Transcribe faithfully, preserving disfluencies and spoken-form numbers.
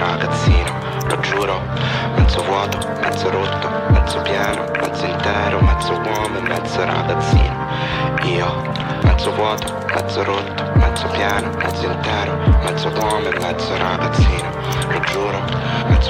ragazzino, lo giuro. Mezzo vuoto, mezzo rotto, mezzo pieno, mezzo intero, mezzo uomo e mezzo ragazzino. Io, mezzo vuoto, mezzo rotto, mezzo pieno, mezzo intero, mezzo uomo e mezzo ragazzino, lo giuro. Mezzo